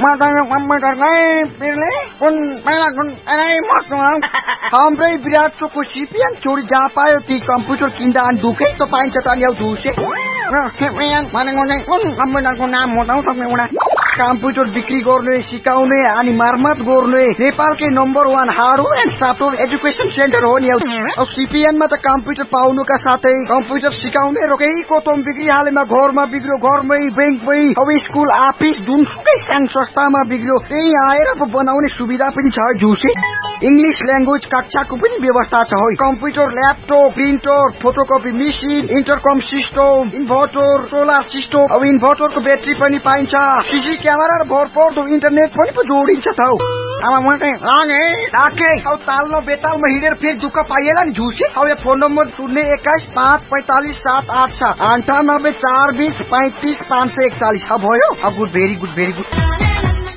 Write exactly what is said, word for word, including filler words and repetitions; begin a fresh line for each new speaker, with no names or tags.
matanya komputer kayak pilih pun pelak pun aneh makna. Hambre berat cukup sipian curi japa yo di komputer kindaan duke to pain cetan yo duse. Nah, sipian mana ngone pun komputer ko naam tahu tak meuna. Komputer बिक्री गर्ने सिकाउने अनि मर्मत गर्ने नेपालकै number one hardware and software education centre हो नि। अब सीपीएन मा त कम्प्युटर पाउनुका साथै कम्प्युटर सिकाउने रोकै कोतम बिक्री हालेमा घरमा बिग्रियो घरमै बैंकमै अब स्कुल अफिस जुनसुकै संघ संस्थामा बिग्रियो त्यही आएर पो बनाउने सुविधा पनि छ जुसे। इंग्लिश ल्याङ्ग्वेज कक्षाको पनि व्यवस्था छ है। Computer laptop printer photocopy machine इन्टरकम system inverter solar system अब इन्भर्टरको ब्याट्री पनि पाइन्छ। सीसी क्यामेरा र भरपर्दो इन्टरनेट पनि पो जोडिन्छ त हौ। अब म चाहिँ लाने राखे अब तालमा बेतालमा हिँडेर फेरि दुःख पाइएला नि झुसे। अब यो फोन नम्बर शून्य एक्काइस पाँच पैंतालिस सात आठ सात अन्ठानब्बे चार बीस पैंतीस पाँच सय एकचालिस अब भयो। अब good very good very good.